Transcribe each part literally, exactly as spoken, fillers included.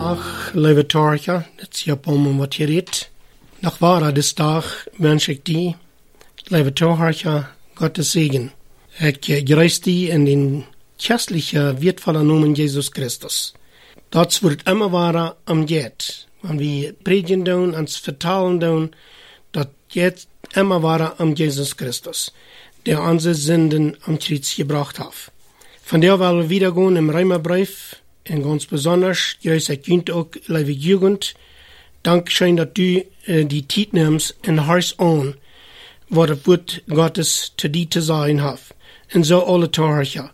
Ach, lieve Torja, dat is op om wat je redt. Nog waar, des dag wens ik die, lieve Torja, Gottes Segen. Ik grüß die in den christlichen, wertvollen Namen Jesus Christus. Dat wordt immer wahrer am Jet. Wenn wir predigen doen, ans vertalen doen, dat Jet immer wahrer am Jesus Christus, der unsere Sünden am Kreuz gebracht hat. Von der wollen wir wieder gehen im Römerbrief. En ganz besonders, grüß ich Jugend auch, lieve Jugend. Dankeschön, dass du äh, die Zeit nimmst in Haus an, was das Wort Gottes zu dir zu sein hat. Und so alle Torhöcher.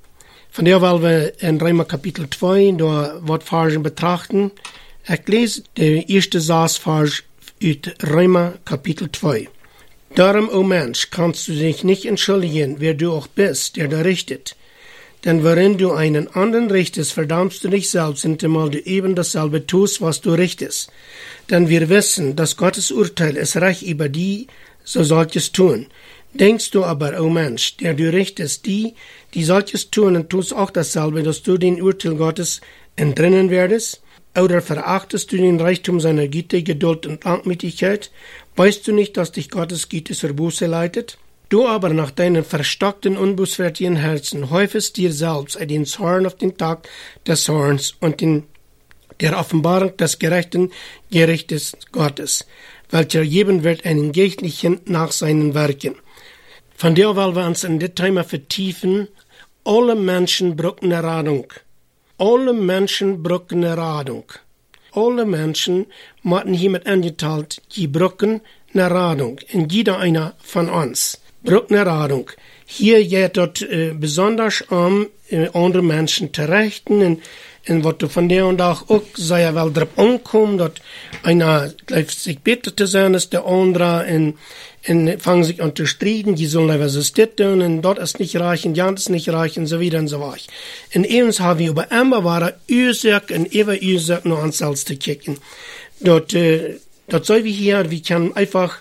Von der wollen wir in Römer Kapitel zwei, da was Versen betrachten. Ich lese den ersten Satzvers aus Römer Kapitel zwei. Darum, o Mensch, kannst du dich nicht entschuldigen, wer du auch bist, der da richtet. Denn worin du einen anderen richtest, verdammst du dich selbst, indem du eben dasselbe tust, was du richtest. Denn wir wissen, dass Gottes Urteil ist recht über die, so solches tun. Denkst du aber, o Mensch, der du richtest, die, die solches tun, und tust auch dasselbe, dass du den Urteil Gottes entrinnen werdest? Oder verachtest du den Reichtum seiner Güte, Geduld und Langmütigkeit? Weißt du nicht, dass dich Gottes Güte zur Buße leitet? Du aber nach deinen verstockten, unbußfertigen Herzen häufest dir selbst den Zorn auf den Tag des Zorns und in der Offenbarung des gerechten Gerichtes Gottes, welcher geben wird einen Geistlichen nach seinen Werken. Von der wollen wir uns in das Thema vertiefen. Alle Menschen brauchen eine Radung. Alle Menschen brauchen eine Radung. Alle Menschen müssen hiermit angeteilt, die brauchen eine Radung. Und jeder einer von uns braucht eine Radung. Hier geht es äh, besonders um äh, andere Menschen zu richten und, und was du von der und auch auch sehr well drauf ankommt, dass einer gleich sich besser zu sein als der andere und, und fangen sich an zu streiten, die sollen einfach so stitten und dort ist nicht reichen, ja ist nicht reichen, so wieder und so weiter. Und ebenso haben wir über immer wahre Ursache und immer Ursache noch ans selbst zu kicken. Dort, äh, dort soll wir hier, wir können einfach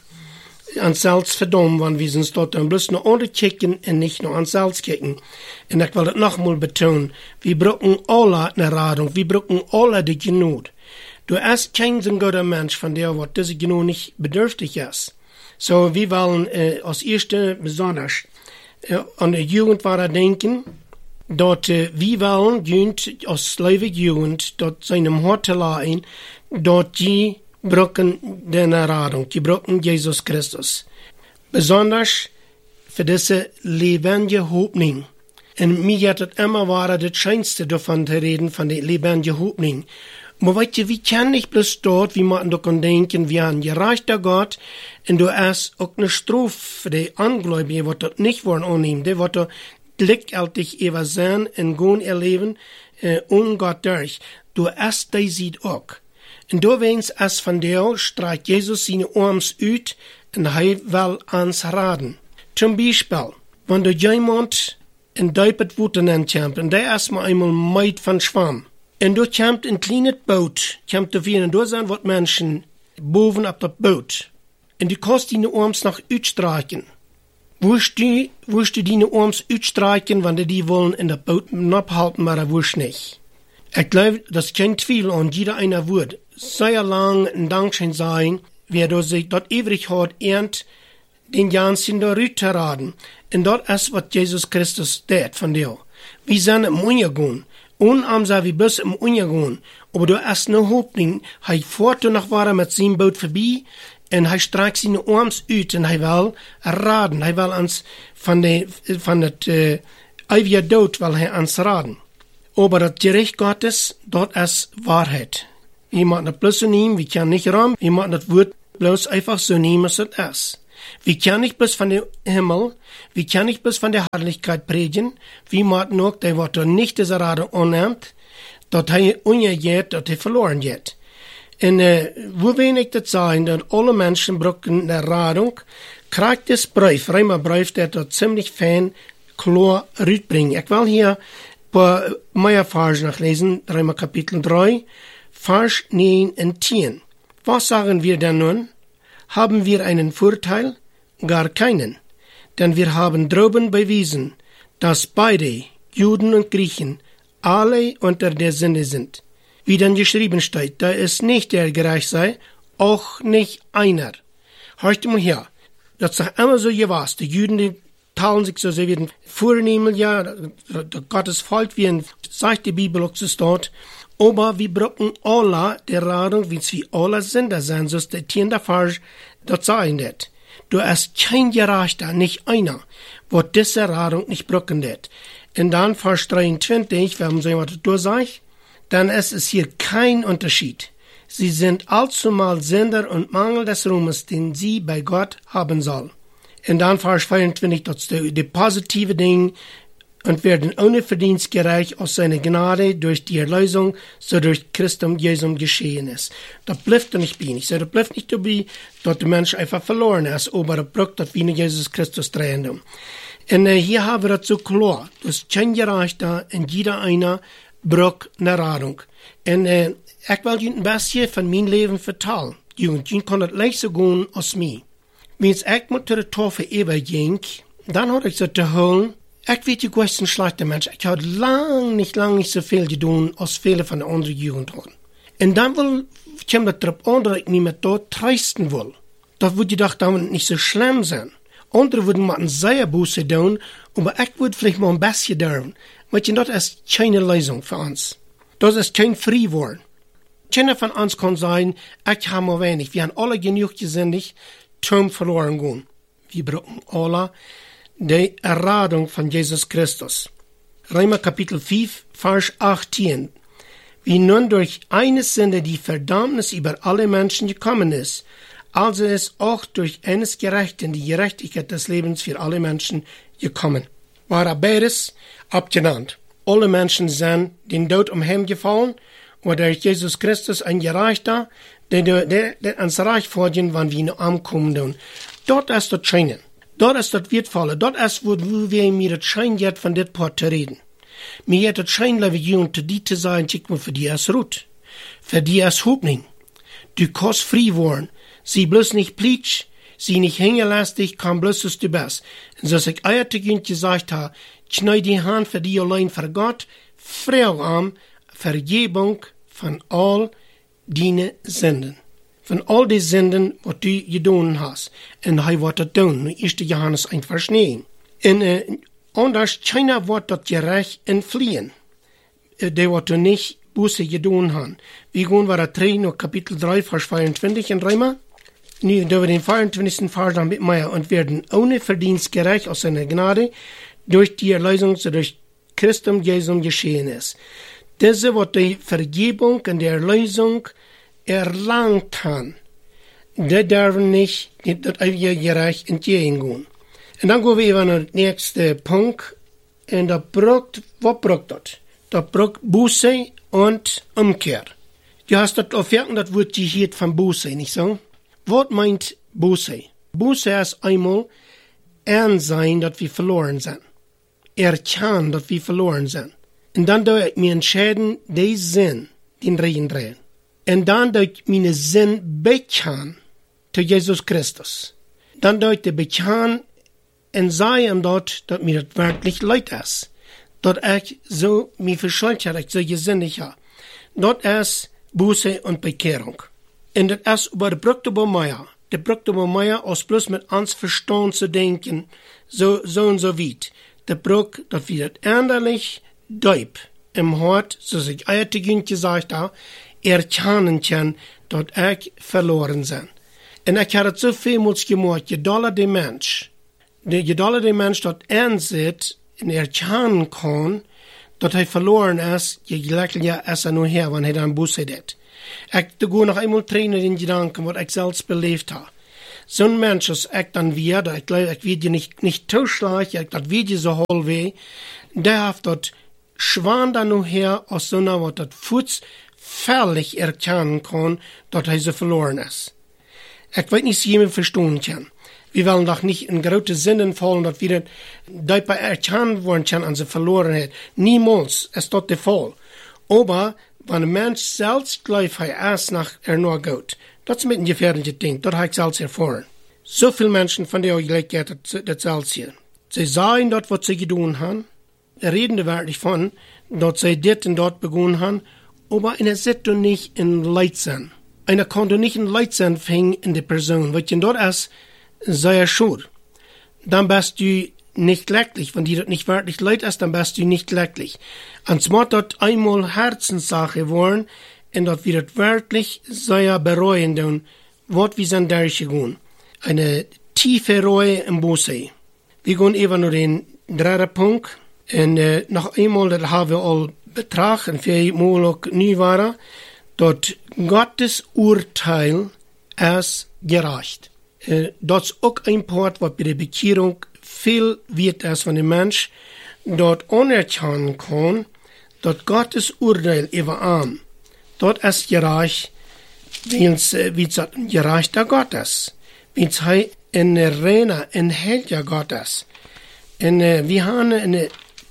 ans Salz verdammen, wenn wir uns dort dann bloß noch unterkicken und nicht nur ans Salz kicken. Und ich will das nochmal betonen, wir brauchen alle eine Radung, wir brauchen alle die Genut. Du hast kein so guter Mensch, von der was diese Genut nicht bedürftig ist. So, wir wollen äh, als erste besonders äh, an die Jugend weiter denken, dort äh, wir wollen Jugend, als liebe Jugend, dort seinem Hort lassen, dort die brauchen den Erradung, die brauchen Jesus Christus. Besonders für diese lebendige Hoffnung. Und mir hat es immer war das Schönste davon zu reden, von der lebendigen Hoffnung. Aber weißt du, wir können nicht bloß dort, wie man doch denken, wir haben gereichter Gott, und du hast auch eine Strophe für die Angläubigen, die das nicht wollen annehmen, die wollen gleichzeitig über sein und gehen ihr Leben äh, ohne Gott durch. Du hast die sieht auch. Und da wens als von der streicht Jesus seine Arms uit und er will ans raden. Zum Beispiel, wenn du jemand in Duipet Wuten ankämpft und der erstmal einmal meid von Schwamm. Und du kämpft ein kleines Boot, kämpft du wieder und da sind wat Menschen boven auf das Boot. Und du kannst deine Arms nach uitstreichen. Wirst du, wirst du deine Arms uitstreichen, wenn du die wollen in das Boot abhalten, aber wirst nicht. Ich glaube, das ist kein Zweifel an jeder einer Wort. Sehr lang ein Dankeschön sein, wer da sich dort ewig hat, ernt den ganzen da rütterraden. Und dort ist, was Jesus Christus tät von dir. Wir sind im Untergehen. Unarm sei wie bis im Untergehen. Aber du hast eine Hoffnung. Er fährt noch weiter mit seinem Boot vorbei und er streckt seine Arms uit und er will raden. Er will uns von der, von der, äh, ewigen Tod will er uns raden. Aber das Gericht Gottes, dort ist Wahrheit. Wir machen das bloß so nehmen, wir können nicht rum, wir machen das Wort bloß einfach so nehmen, als es ist. Wir können nicht bloß von dem Himmel, wir können nicht bloß von der Herrlichkeit predigen, wir machen auch, der was da nicht diese Rade annimmt, dort er ungeht, dort er verloren geht. Und äh, wo wenig das sein, dass alle Menschen brauchen eine Radung, kriegt das Brief, Römerbrief, der dort ziemlich fein, klar rütbringen. Ich will hier paar mehr Verse nachlesen, Römer Kapitel drei, Vers neun und zehn. Was sagen wir denn nun? Haben wir einen Vorteil? Gar keinen. Denn wir haben droben bewiesen, dass beide, Juden und Griechen, alle unter der Sünde sind. Wie dann geschrieben steht, da ist nicht der gerecht sei, auch nicht einer. Hört mal her, das ist immer so gewesen. Die Juden, die teilen sich so, sie werden vornehmen, ja, Gottes Volk, wie in, sagt die Bibel auch so dort, aber wir brauchen alle die Radung, wie sie alle Sünder sind, so ist der Tier der Falsch, das sagen das. Du hast kein Gerechter, nicht einer, wo diese Radung nicht brauchen wird. Und dann Vers dreiundzwanzig, wenn man so etwas durchsagt, dann ist es hier kein Unterschied. Sie sind allzumal Sünder und Mangel des Ruhmes, den sie bei Gott haben soll. Und dann Vers vierundzwanzig, das ist die, die positive Ding, und werden ohne Verdienst gerecht aus seiner Gnade durch die Erlösung, so durch Christum Jesum geschehen ist. Das bleibt nicht bei. Ich sage, das bleibt nicht dabei, dass der Mensch einfach verloren ist, aber das braucht, dass wir Jesus Christus drehen. Und äh, hier haben wir das so klar. Das ist kein Gerechter und jeder einer braucht eine Radung. Und äh, ich will Ihnen ein bisschen von meinem Leben vertellen. Und Ihnen kann das leicht so gehen als mir. Wenn ich mit der Taufe überging, dann hatte ich so zu holen, ich weiß, ich weiß ein schlechter Mensch. Ich habe lang nicht, lang nicht so viel getan, als viele von der anderen Jugend haben. Und dann will, kommt das darauf an, dass ich nicht mehr dort trösten will. Das würde ich doch damit nicht so schlimm sein. Andere würden mal eine sehr Buße tun, aber ich würde vielleicht mal ein bisschen dürfen. Weil das ist keine Lösung für uns. Das ist kein Free-Wort. Keiner von uns kann sagen, ich habe mal wenig. Wir haben alle genug gesündigt, zum verloren gehen. Wir brauchen alle die Erradung von Jesus Christus. Römer Kapitel fünf, Vers achtzehn. Wie nun durch eine Sünde die Verdammnis über alle Menschen gekommen ist, also ist auch durch eines Gerechten die Gerechtigkeit des Lebens für alle Menschen gekommen. War beides abgenannt. Alle Menschen sind den Tod umhergefallen, und durch Jesus Christus ein Gerechter, der, der, der, der ans Reich folgen, wann wir ihn ankommen. Dort ist das Scheinen. Dort ist das Wertvolle. Dort ist, wo wir mir das Schein geht, von dem Port zu reden. Mir hat das Schein, liebe Jungen, zu dir zu sagen, schick mal, für die ist Ruth. Für die ist Hoffnung. Du kannst frei werden. Sie bloß nicht plitsch, sie nicht hängelastig, kann bloß es du bist. Und so ich euer Tagünd gesagt habe, schneid die Hand für die allein für Gott, frau am Vergebung von all deine Sünden. Von all die Sünden, was du getan hast. Und er wird das tun. erster Johannes eins, Vers neun. Und äh, anders, keiner wird das gerecht entfliehen. Äh, der wird nicht Buße getan haben. Wir gehen weiter drei, noch Kapitel drei, Vers vierundzwanzig in Römer. Nu, da wir den vierundzwanzigsten Vers dann mit mir und werden ohne Verdienst gerecht aus seiner Gnade durch die Erlösung, so durch Christum Jesum geschehen ist. Diese wird die Vergebung und die Erlösung erlangt haben. Die dürfen nicht, das ewige gerecht entgegengehen. Und dann gehen wir über den nächsten Punkt. Und da braucht, was braucht das? Da braucht Buße und Umkehr. Du hast das auf Werken, das wird hier von Buße, nicht so? Was meint Buße? Buße ist einmal einsehen, dass wir verloren sind. Erkennen, dass wir verloren sind. Und dann da ich mir entscheiden, den Sinn, den Regen drehen. Und dann da ich meine Sinn bekennen zu Jesus Christus. Dann da ich bekennen und sagen dort, dass mir das wirklich leid ist. Dass ich so mich verschuldet habe, ich so gesündigt habe. Dort ist Buße und Bekehrung. Und das ist über die Brücke bei mir. Die Brücke bei mir, aus bloß mit uns Verstand zu denken, so, so und so weit. Die Brücke, dass wir das änderlich, deib, im Hort, so sich eiertegend gesagt habe, erkennen können, dass ich verloren bin. Und ich habe so vielmals gemacht, je doller der Mensch, je doller der Mensch dort ansieht und erkennen kann, dass er verloren ist, je glücklicher ist er nur her, wenn er dann Buße hat. Ich gehe noch einmal trainen den Gedanken, was ich selbst belebt habe. So ein Mensch, als ich dann wieder, ich glaube, ich werde nicht, nicht totschlagen, das wird so hohl weh, der hat dort schwan dann nur her, aus so einer, was das Fuß völlig erkennen kann, dass er so verloren ist. Ich weiß nicht, wie jemand verstehen kann. Wir wollen doch nicht in große Sünden fallen, dass wir dabei erkennen wollen können, an sie verloren hat. Niemals ist das der Fall. Aber wenn ein Mensch selbst glaubt, er ist nach er nur gut, das ist mit ein gefährliches Ding, das habe ich selbst erfahren. So viele Menschen, von denen ich gleich geht, das selbst hier. Sie sagen dort, was sie getan haben, reden da wirklich von, dass sie dort und dort begonnen haben, aber einer sitzt du nicht in Leid sein. Einer kann du nicht in Leid sein fängen in der Person, weil dort ist, sei er schuld. Dann bist du nicht glücklich. Wenn dir das nicht wirklich leid ist, dann bist du nicht glücklich. Und es muss dort einmal Herzenssache worden, und dort wird es wirklich sehr bereuen, dann wird wir sind durchgegangen. Eine tiefe Reue im Busse. Wir gehen eben nur den dritten Punkt. Und äh, noch einmal, das haben wir all betrachtet, und viermal auch nie war, dort Gottes Urteil ist gerecht. Äh, das ist auch ein Punkt, was bei der Bekehrung viel wird ist von dem Mensch, dort anerkennen kann, dort Gottes Urteil über ihn, dort ist gerecht, wie es ein gerechter Gott ist, wie es ein reiner, ein heiliger Gott ist. Und äh, wir haben eine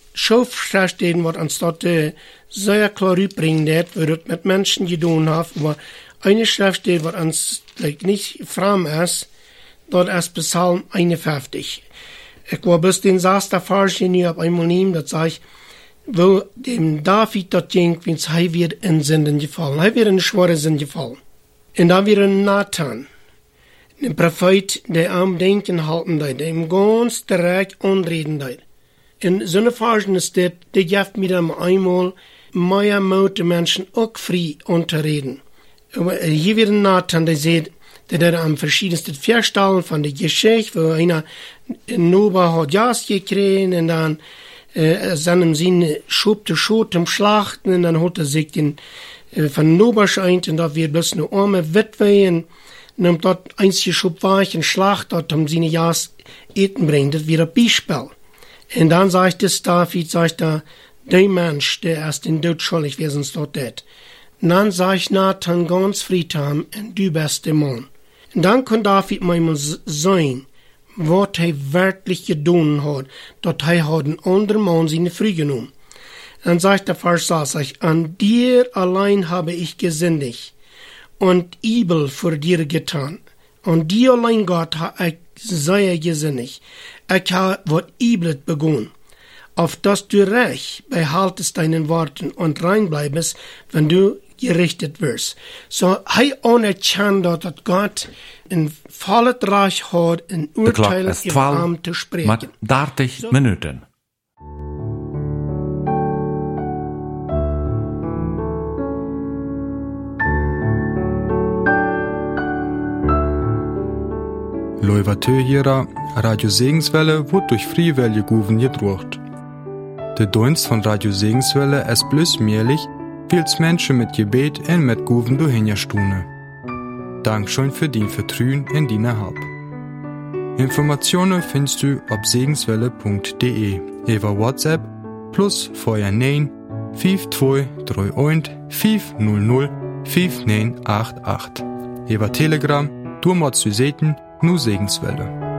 Schrift stehen, was uns dort äh, sehr klar rüberbringt, wo das mit Menschen getan hat, aber eine Schrift steht, was uns like, nicht fremd ist, dort ist Psalm einundfünfzig. Ich war bis den saß der Farsch nie auf einmal nehmen, das sag ich, wo dem David dort ging, wenn es er wird in Sünden gefallen. Er wird in schwere Sünden gefallen. Und da wird Nathan, ein Prophet, der am Denken halten deit, der ihm ganz direkt anreden deit. In so einer Farschen ist das, der gibt mir dann einmal mehr Mut, Menschen auch frei unterreden. Aber hier wird Nathan, der sieht, der hat am verschiedensten Verstellen von der Geschichte, wo einer Noba hat Jas gekriegt und dann äh, seinem Sinn schob der Schot zum Schlachten und dann hat er sich den äh, von Noba scheint und da wird bloß eine arme Witwe und nimmt dort eins geschob war ich und schlacht dort um seine Jas eten bringt, das wird ein Beispiel. Und dann sagt es David, sagt er, der Mensch, der erst in Tod schuldig wäre, sonst dort det. Und dann sagt Nathan ganz friedam, und du bist der Mann. Und dann kann David manchmal sein, was er wirklich getan hat, dort er hat ein anderer Mann seine Frau genommen. Dann sagt der Vers sechs, an dir allein habe ich gesündigt und übel vor dir getan. An dir allein, Gott, habe ich sehr gesündigt. Ich habe was Übles begonnen. Auf dass du recht behaltest deinen Worten und rein bleibest, wenn du gerichtet wirst. So, er anerkennt, dass Gott ein volles Recht hat, ein Urteil über ihn zu sprechen. Mit dertig so. Minuten. Loivatö Radio Segenswelle wird durch Friewelle Guven gedruckt. Der Dienst von Radio Segenswelle ist bloß möglich, weil es Menschen mit Gebet und mit Guven durchhinstune. Dankeschön für dein Vertrauen in deine Hab. Informationen findest du auf segenswelle punkt de über WhatsApp plus vorher neun fünf zwei drei eins fünf null null fünf neun acht acht. Über Telegram, du musst du sehen, nur Segenswelle.